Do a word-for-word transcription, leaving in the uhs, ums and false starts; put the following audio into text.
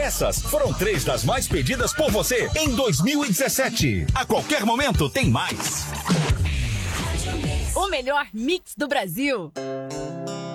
Essas foram três das mais pedidas por você em dois mil e dezessete. A qualquer momento tem mais. O melhor mix do Brasil.